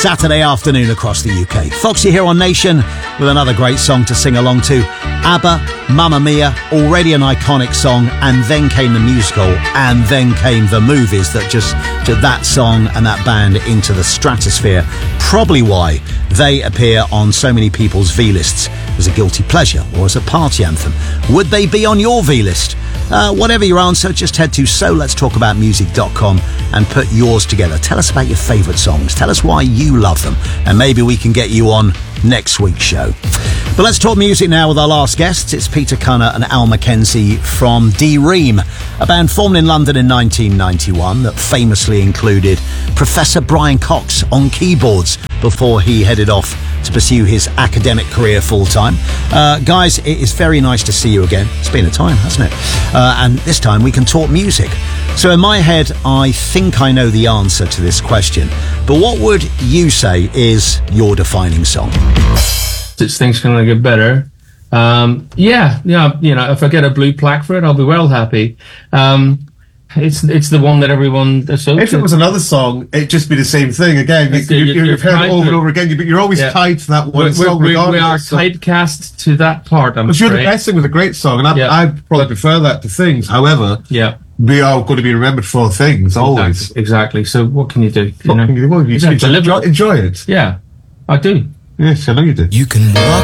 Saturday afternoon across the UK. Foxy here on Nation with another great song to sing along to. ABBA, Mamma Mia, already an iconic song, and then came the musical, and then came the movies that just took that song and that band into the stratosphere. Probably why they appear on so many people's V-lists as a guilty pleasure or as a party anthem. Would they be on your V-list? Whatever your answer, just head to soletstalkaboutmusic.com and put yours together. Tell us about your favourite songs. Tell us why you love them. And maybe we can get you on next week's show. But let's talk music now with our last guests. It's Peter Cunner and Al McKenzie from D-Ream, a band formed in London in 1991 that famously included Professor Brian Cox on keyboards before he headed off to pursue his academic career full-time. Guys, it is very nice to see you again. It's been a time, hasn't it? And this time we can talk music. So in my head, I think I know the answer to this question. But what would you say is your defining song? It's things can get better. If I get a blue plaque for it, I'll be well happy. It's the one that everyone associates. If it was another song, it'd just be the same thing again. You've heard it over and over again, but you're always tied to that one song. We are typecast to that part. But you're the best thing with a great song, and I probably prefer that to Things. However, we are going to be remembered for Things always. Exactly. So what can you do? You enjoy it. Yeah, I do. Yes, I know you do. You can walk